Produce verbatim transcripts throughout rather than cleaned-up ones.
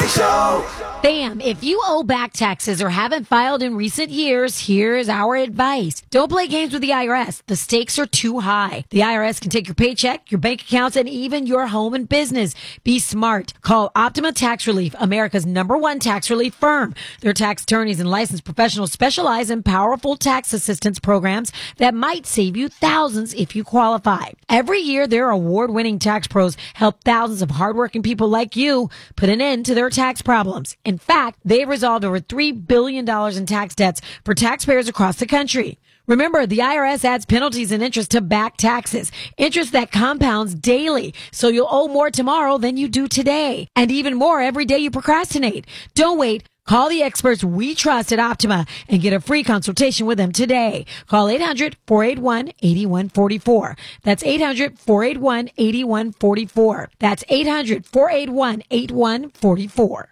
Show. Bam, if you owe back taxes or haven't filed in recent years, here's our advice. Don't play games with the I R S. The stakes are too high. The I R S can take your paycheck, your bank accounts, and even your home and business. Be smart. Call Optima Tax Relief, America's number one tax relief firm. Their tax attorneys and licensed professionals specialize in powerful tax assistance programs that might save you thousands if you qualify. Every year, their award-winning tax pros help thousands of hardworking people like you put an end to their tax problems. In fact, they've resolved over three billion dollars in tax debts for taxpayers across the country. Remember, the I R S adds penalties and interest to back taxes, interest that compounds daily, so you'll owe more tomorrow than you do today, and even more every day you procrastinate. Don't wait. Call the experts we trust at Optima and get a free consultation with them today. Call eight hundred, four eight one, eight one four four. That's eight hundred, four eight one, eight one four four. That's eight hundred, four eight one, eight one four four.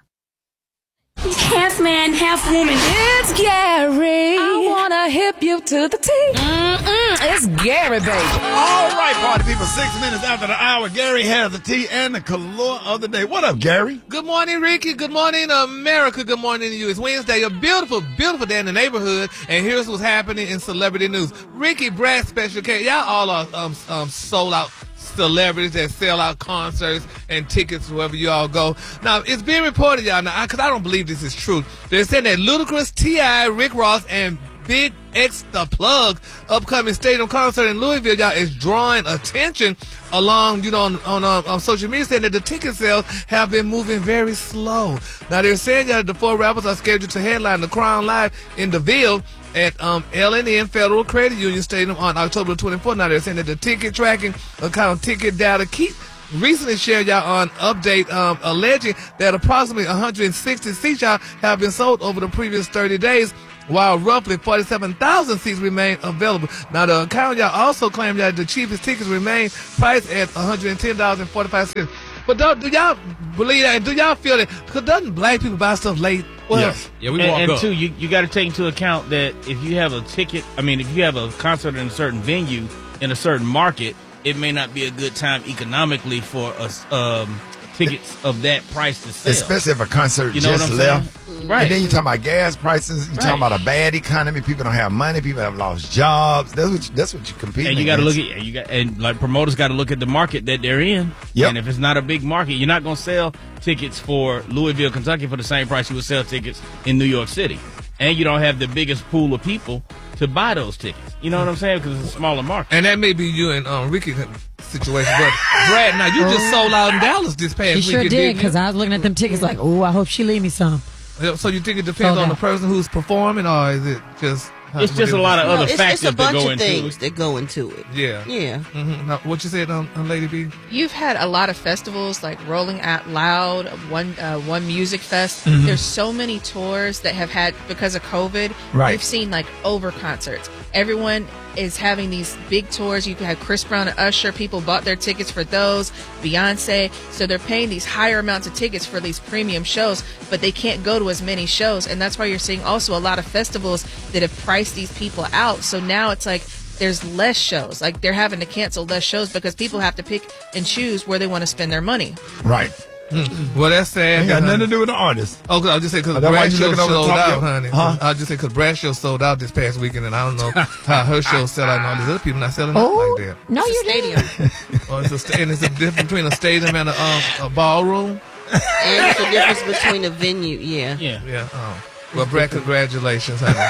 Half man, half woman. It's Gary. I wanna hip you to the T. Mm-mm, it's Gary, baby. All right, party people. Six minutes after the hour, Gary has the tea and the color of the day. What up, Gary? Good morning, Ricky. Good morning, America. Good morning to you. It's Wednesday, a beautiful, beautiful day in the neighborhood, and here's what's happening in celebrity news. Ricky Brad special case. Y'all all are um, um, sold out celebrities that sell out concerts and tickets wherever you all go. Now, it's being reported, y'all, now, because I don't believe this is true. They're saying that Ludacris, T I, Rick Ross, and Big X The Plug upcoming stadium concert in Louisville, y'all, is drawing attention along, you know, on, on, um, on social media, saying that the ticket sales have been moving very slow. Now, they're saying that the four rappers are scheduled to headline the Crown Live in the Ville at um, L N N Federal Credit Union Stadium on October twenty-fourth. Now, they're saying that the ticket tracking account Ticket Data Keep recently shared y'all on update um, alleging that approximately one hundred sixty seats y'all have been sold over the previous thirty days, while roughly forty-seven thousand seats remain available. Now, the account y'all also claimed that the cheapest tickets remain priced at one hundred ten dollars and forty-five cents. But do, do y'all believe that? And do y'all feel that? Because doesn't black people buy stuff late? Well, yes. Yeah, we and, walk and up. two, you, you got to take into account that if you have a ticket, I mean, if you have a concert in a certain venue in a certain market, it may not be a good time economically for us um, tickets of that price to sell. Especially if a concert You know just what I'm left. saying? Right. And then you're talking about gas prices. You're Right. talking about a bad economy. People don't have money. People have lost jobs. That's what you, that's what you compete. And you got to look at you got and like promoters got to look at the market that they're in. Yep. And if it's not a big market, you're not going to sell tickets for Louisville, Kentucky for the same price you would sell tickets in New York City. And you don't have the biggest pool of people to buy those tickets. You know what I'm saying? Because it's a smaller market. and that may be you and um, Ricky situation. But Brad, now you just sold out in Dallas this past She weekend. sure did, didn't you? because I was looking at them tickets like, oh, I hope she leave me some. So you think it depends Sold on the out. person who's performing, or is it just? how- It's just a lot of No, other it's, factors it's a bunch that go of into things it. that go into it. Yeah. Yeah. Mm-hmm. Now, what you said, um, um, Lady B? You've had a lot of festivals like Rolling Out Loud, One uh, One Music Fest. Mm-hmm. There's so many tours that have had because of COVID. Right. We've seen like over concerts. Everyone is having these big tours. You had Chris Brown and Usher. People bought their tickets for those. Beyonce. So they're paying these higher amounts of tickets for these premium shows, but they can't go to as many shows. And that's why you're seeing also a lot of festivals that have priced these people out. So now it's like there's less shows. Like they're having to cancel less shows because people have to pick and choose where they want to spend their money. Right. Well, that's sad. Ain't got uh, nothing to do with the artist. Oh, I'll just say because Oh, that why Brad you show looking over the sold top out, of your- honey. Huh? I'll just say because Brad show sold out this past weekend, and I don't know how her show sell out and all these other people not selling out Oh, like that. no, you Stadium. Oh, it's a sta- and it's a difference between a stadium and a, um, a ballroom. And it's the difference between a venue. Yeah. Yeah. Yeah. Oh. Well, Brad, congratulations, honey.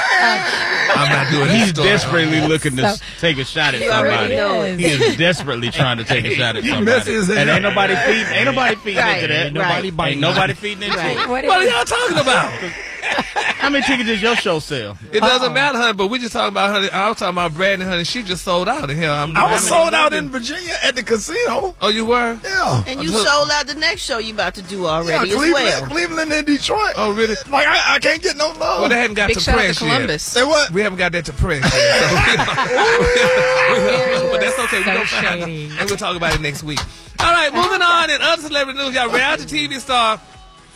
I'm not doing He's this story. desperately looking to s- take a shot at You already somebody. know it. He is desperately trying to take a shot at somebody. his head And ain't up. nobody feeding, ain't nobody feeding Right, into that. right. Nobody, biting ain't nobody feeding into Right. it. What What are is- y'all talking about? How many tickets does your show sell? It doesn't matter, honey, but we just talking about honey. I was talking about Brad and honey. She just sold out in here. I'm, I was sold out in Virginia at the casino. Oh, you were? Yeah. And you Look. sold out the next show you about to do Yeah, already as Cleveland, well. Cleveland and Detroit. Oh, really? Like, I, I can't get no love. Well, they hadn't got Big to shout out to press yet. Columbus. Say what? We haven't got that to press yet. So, but that's okay. We So don't find out. shady. And we'll talk about it next week. All right, moving on. In other celebrity news, y'all, reality T V star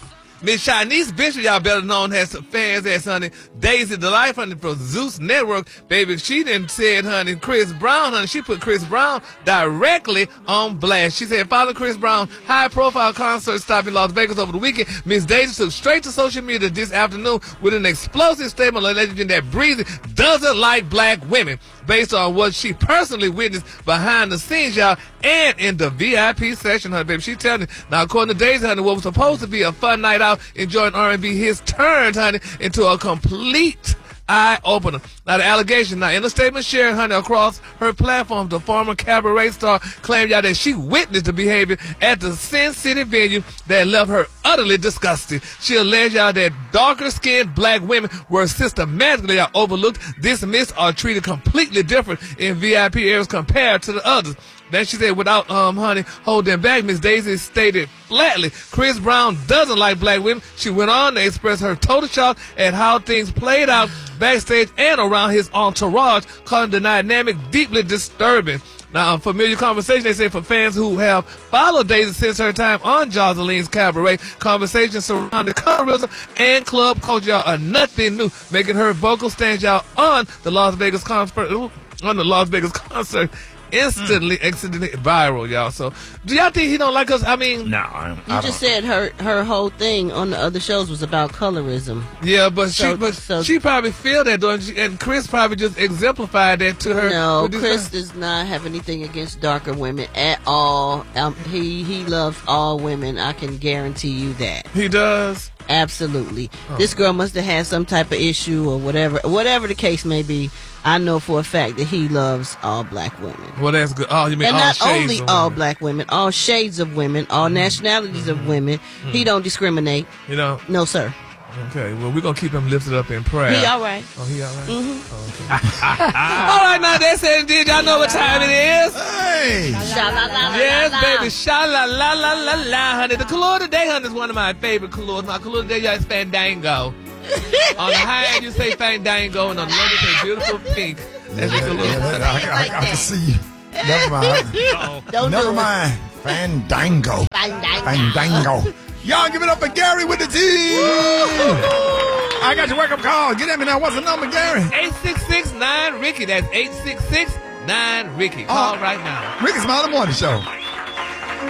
Miss Shanice Bishop, y'all better known has some fans as, honey. Daisy Delight, honey, from Zeus Network. Baby, she done said, honey, Chris Brown, honey, she put Chris Brown directly on blast. She said, follow Chris Brown high-profile concert stop in Las Vegas over the weekend. Miss Daisy took straight to social media this afternoon with an explosive statement alleging that Breezy doesn't like black women based on what she personally witnessed behind the scenes, y'all, and in the V I P session, honey, baby. She telling me, now, according to Daisy, honey, what was supposed to be a fun night out enjoying R and B hits turned, honey, into a complete eye-opener. Now, the allegation, now, in a statement shared, honey, across her platform, the former cabaret star claimed, y'all, that she witnessed the behavior at the Sin City venue that left her utterly disgusted. She alleged, y'all, that darker-skinned black women were systematically y'all, overlooked, dismissed, or treated completely different in V I P areas compared to the others. Then she said, without, um, honey, holding back, Miss Daisy stated flatly, Chris Brown doesn't like black women. She went on to express her total shock at how things played out backstage and around his entourage, calling the dynamic deeply disturbing. Now, a familiar conversation, they say, for fans who have followed Daisy since her time on Joseline's Cabaret, conversations surrounding colorism and club culture, y'all, are nothing new, making her vocal stands, y'all, on the Las Vegas concert, on the Las Vegas concert. Instantly, mm. instantly viral, y'all. So, do y'all think he don't like us? I mean, no. I, you I just don't. said her her whole thing on the other shows was about colorism. Yeah, but so, she but so, she probably feel that, though, and Chris probably just exemplified that to her. No, Chris does not have anything against darker women at all. Um, he he loves all women. I can guarantee you that. He does. Absolutely. Oh. This girl must have had some type of issue or whatever, whatever the case may be. I know for a fact that he loves all black women. Well, that's good. Oh, you mean and all not shades only of all women. black women, all shades of women, all mm. nationalities mm. of women. Mm. He don't discriminate. You know? No, sir. Okay, well, we're going to keep him lifted up in prayer. He all right. Oh, he all right? Mm-hmm. Oh, okay. All right, now, that's it. Did y'all know what time it is? Hey! Yes, baby. Sha-la-la-la-la-la, honey. The color today, honey, is one of my favorite colors. My color today, y'all, is Fandango. On the high end, you say Fandango, and on the low, you say beautiful pink. That's yeah, the color. Yeah, I, I, I, I can see you. Never mind. Don't Never do mind. Fandango. Fandango. Fandango. Y'all give it up for Gary with the T. I got your wake-up call. Get at me now. What's the number, Gary? eight six six nine Ricky. That's eight six six nine Ricky. Call oh, right now. Ricky's Smiley Morning Show.